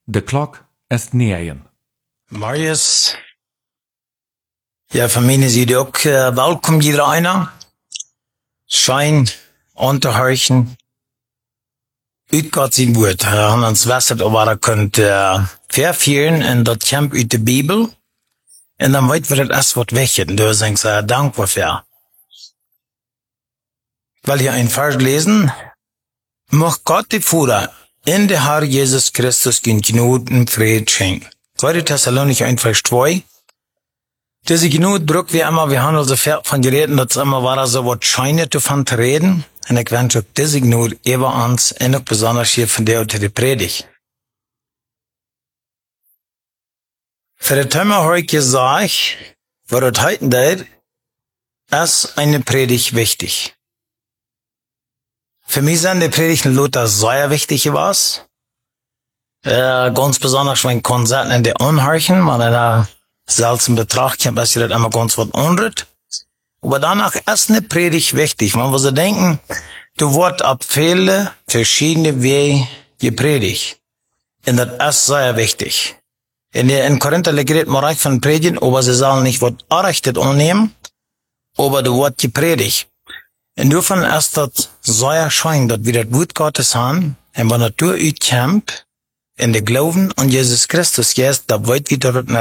The clock est neaien. Marius. Ja, van mij is jullie ook welkom, iedereen. Schijn aan te horchen. Uit God zijn woord. We gaan ons weten of we kunt vervieren en dat komt uit de Bijbel. En dan weten we dat es wat weggeven. Dus ik zeg dankbaar voor. Ik wil hier een vers lezen. Mag Gott die Vater in de Herr Jesus Christus genot en vrede schenken. 2. Thessalonicher 1, Vers 2. Diese Genot braucht wie immer, wir haben also von gereden, dass immer war so was scheint davon zu reden. Und ich wünsche auch diese Genot über uns und auch besonders hier von der unter die Predigt. Für das Thema habe ich gesagt, wo das heute geht, ist eine Predigt wichtig. Für mich sind die Predigten Luther sehr wichtig was. Ganz besonders, wenn Konzerten in der Anhörchen, weil da selbst in Betracht kommt, dass ihr das immer ganz was anrührt. Aber danach ist eine Predigt wichtig, weil wir so denken, du wird ab viele verschiedene Wege gepredigt. Und das ist sehr wichtig. In Korinther geht man recht von Predigen, aber sie sollen nicht was errichtet annehmen, aber du wird gepredigt. Insofern ist das sehr schön, dass wir das Wort Gottes haben, und wenn das durch kommt, in der Glauben an Jesus Christus, jetzt, da wollt wir das